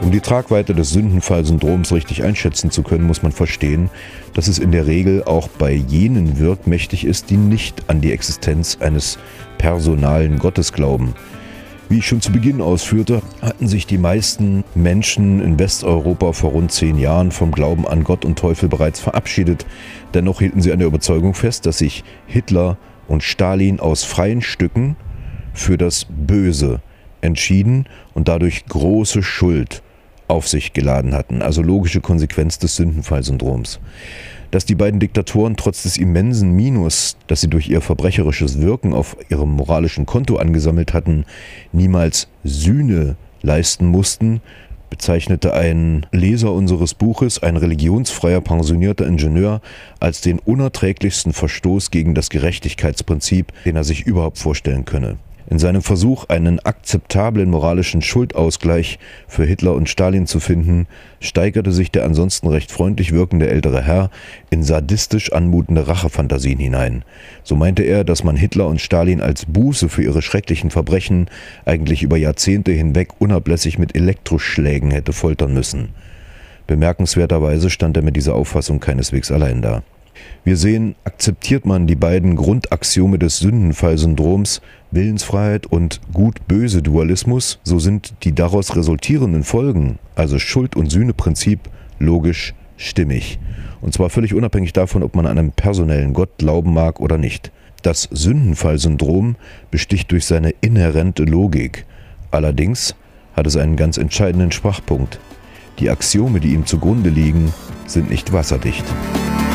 Um die Tragweite des Sündenfallsyndroms richtig einschätzen zu können, muss man verstehen, dass es in der Regel auch bei jenen wirkmächtig ist, die nicht an die Existenz eines personalen Gottes glauben. Wie ich schon zu Beginn ausführte, hatten sich die meisten Menschen in Westeuropa vor rund 10 Jahren vom Glauben an Gott und Teufel bereits verabschiedet. Dennoch hielten sie an der Überzeugung fest, dass sich Hitler und Stalin aus freien Stücken für das Böse entschieden und dadurch große Schuld auf sich geladen hatten, also logische Konsequenz des Sündenfallsyndroms. Dass die beiden Diktatoren trotz des immensen Minus, das sie durch ihr verbrecherisches Wirken auf ihrem moralischen Konto angesammelt hatten, niemals Sühne leisten mussten, bezeichnete ein Leser unseres Buches, ein religionsfreier pensionierter Ingenieur, als den unerträglichsten Verstoß gegen das Gerechtigkeitsprinzip, den er sich überhaupt vorstellen könne. In seinem Versuch, einen akzeptablen moralischen Schuldausgleich für Hitler und Stalin zu finden, steigerte sich der ansonsten recht freundlich wirkende ältere Herr in sadistisch anmutende Rachefantasien hinein. So meinte er, dass man Hitler und Stalin als Buße für ihre schrecklichen Verbrechen eigentlich über Jahrzehnte hinweg unablässig mit Elektroschlägen hätte foltern müssen. Bemerkenswerterweise stand er mit dieser Auffassung keineswegs allein da. Wir sehen, akzeptiert man die beiden Grundaxiome des Sündenfallsyndroms, Willensfreiheit und Gut-Böse-Dualismus, so sind die daraus resultierenden Folgen, also Schuld- und Sühneprinzip, logisch stimmig. Und zwar völlig unabhängig davon, ob man an einen personellen Gott glauben mag oder nicht. Das Sündenfallsyndrom besticht durch seine inhärente Logik. Allerdings hat es einen ganz entscheidenden Schwachpunkt. Die Axiome, die ihm zugrunde liegen, sind nicht wasserdicht.